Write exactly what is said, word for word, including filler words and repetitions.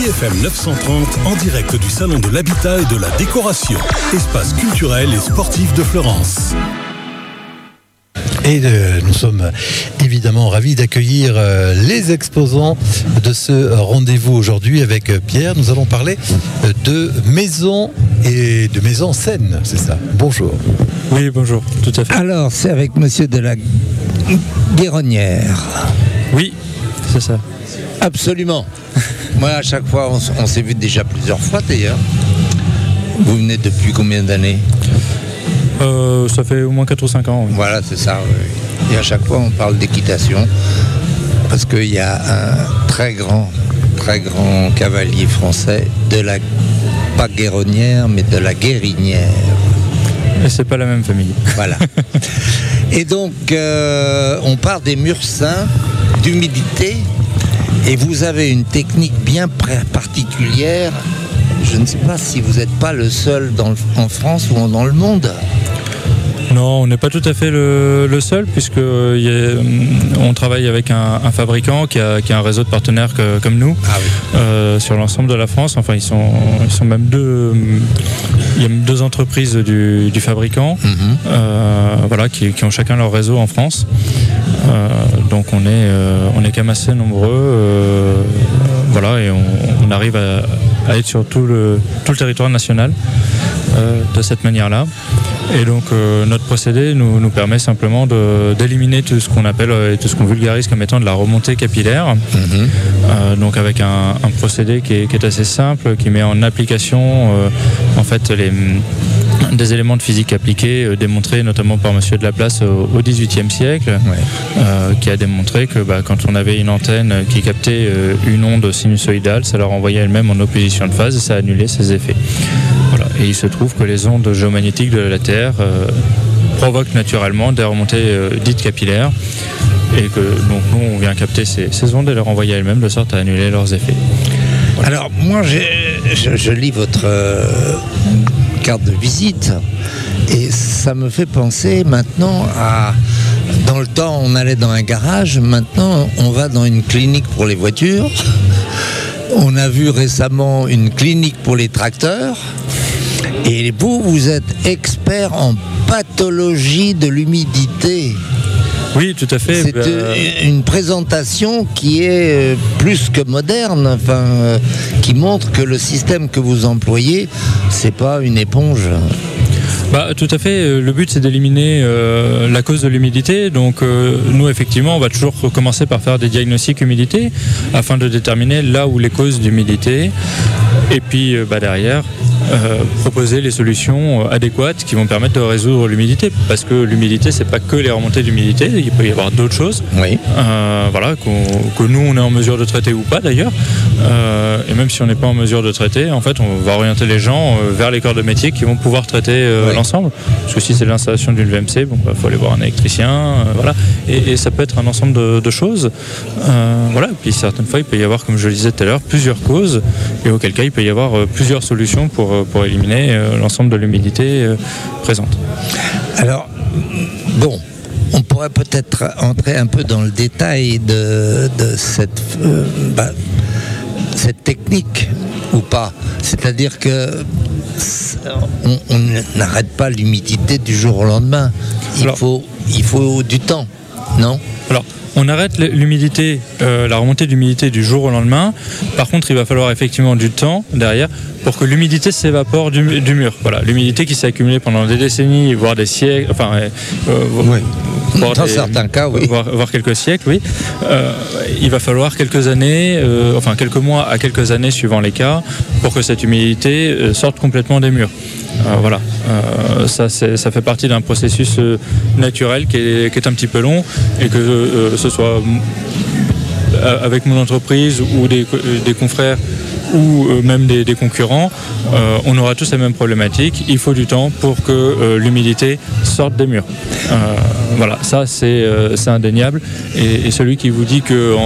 F M neuf cent trente en direct du Salon de l'Habitat et de la Décoration, espace culturel et sportif de Florence. Et euh, nous sommes évidemment ravis d'accueillir euh, les exposants de ce rendez-vous aujourd'hui avec euh, Pierre. Nous allons parler euh, de maison et de maison en scène, c'est ça. Bonjour. Oui, bonjour, tout à fait. Alors, c'est avec monsieur de la Guéronnière. Oui, c'est ça. Absolument. Moi, à chaque fois, on, s- on s'est vu déjà plusieurs fois d'ailleurs. Vous venez depuis combien d'années ? Euh, ça fait au moins quatre ou cinq ans. Oui. Voilà, c'est ça. Oui. Et à chaque fois, on parle d'équitation. Parce qu'il y a un très grand, très grand cavalier français de la, pas Guéronnière, mais de la Guérinière. Et c'est pas la même famille. Voilà. Et donc, euh, on parle des murs sains, d'humidité, et vous avez une technique bien pré- particulière. Je ne sais pas si vous n'êtes pas le seul dans le- en France ou dans le monde. Non, on n'est pas tout à fait le, le seul, puisque euh, y a, on travaille avec un, un fabricant qui a, qui a un réseau de partenaires que- comme nous, Ah oui. euh, sur l'ensemble de la France. Enfin, ils sont, ils sont même deux. Il y a même deux entreprises du, du fabricant, Mhm. euh, voilà, qui, qui ont chacun leur réseau en France. Euh, donc on est, euh, on est quand même assez nombreux, euh, voilà, et on, on arrive à, à être sur tout le, tout le territoire national euh, de cette manière-là. Et donc euh, notre procédé nous, nous permet simplement de, d'éliminer tout ce qu'on appelle euh, et tout ce qu'on vulgarise comme étant de la remontée capillaire. Mhm. Euh, donc avec un, un procédé qui est, qui est assez simple, qui met en application euh, en fait les, des éléments de physique appliqués, euh, démontrés notamment par Monsieur de Laplace au, au dix-huitième siècle, Ouais. euh, qui a démontré que bah, quand on avait une antenne qui captait euh, une onde sinusoïdale, ça la renvoyait elle-même en opposition de phase et ça annulait ses effets. Voilà. Et il se trouve que les ondes géomagnétiques de la Terre euh, provoquent naturellement des remontées euh, dites capillaires, et que donc nous on vient capter ces, ces ondes et les renvoyer elles-mêmes de sorte à annuler leurs effets. Alors, moi, j'ai- je, je lis votre euh, carte de visite et ça me fait penser maintenant à... Dans le temps, on allait dans un garage, maintenant, on va dans une clinique pour les voitures. On a vu récemment une clinique pour les tracteurs. Et vous, vous êtes expert en pathologie de l'humidité. Oui, tout à fait. C'est Bah, euh, une présentation qui est euh, plus que moderne, enfin, euh, qui montre que le système que vous employez, c'est pas une éponge. Bah, tout à fait. Le but, c'est d'éliminer euh, la cause de l'humidité. Donc, euh, nous, effectivement, on va toujours commencer par faire des diagnostics humidité afin de déterminer là où les causes d'humidité. Et puis, euh, bah, derrière, euh, proposer les solutions euh, adéquates qui vont permettre de résoudre l'humidité. Parce que l'humidité, c'est pas que les remontées d'humidité. Il peut y avoir d'autres choses. Oui. Euh, voilà, qu'on- que nous on est en mesure de traiter ou pas d'ailleurs. Euh, et même si on n'est pas en mesure de traiter, en fait, on va orienter les gens euh, vers les corps de métier qui vont pouvoir traiter euh, Ouais. l'ensemble. Parce que si c'est l'installation d'une V M C, bon, bah, faut aller voir un électricien, euh, voilà. Et, et ça peut être un ensemble de, de choses. Euh, voilà. Puis certaines fois, il peut y avoir, comme je le disais tout à l'heure, plusieurs causes. Et auquel cas, il peut y avoir euh, plusieurs solutions pour euh, pour éliminer euh, l'ensemble de l'humidité euh, présente. Alors, bon, on pourrait peut-être entrer un peu dans le détail de, de cette, euh, bah, cette technique ou pas. C'est-à-dire que c'est- on, on n'arrête pas l'humidité du jour au lendemain. Il, Alors- faut, il faut du temps, non ? Alors, on arrête l'humidité, euh, la remontée d'humidité du jour au lendemain. Par contre, il va falloir effectivement du temps derrière pour que l'humidité s'évapore du, du mur. Voilà, l'humidité qui s'est accumulée pendant des décennies, voire des siècles, enfin, euh, Oui. voire Dans des- certains cas, oui. voire, voire quelques siècles, oui. Euh, il va falloir quelques années, euh, enfin quelques mois à quelques années suivant les cas, pour que cette humidité euh, sorte complètement des murs. Euh, voilà, Euh, ça, c'est- ça fait partie d'un processus euh, naturel qui est, qui est un petit peu long, et que euh, ce soit euh, avec mon entreprise ou des, des confrères ou euh, même des, des concurrents, euh, on aura tous la même problématique. Il faut du temps pour que euh, l'humidité sorte des murs. Euh, voilà, ça c'est euh, c'est indéniable. Et, et celui qui vous dit que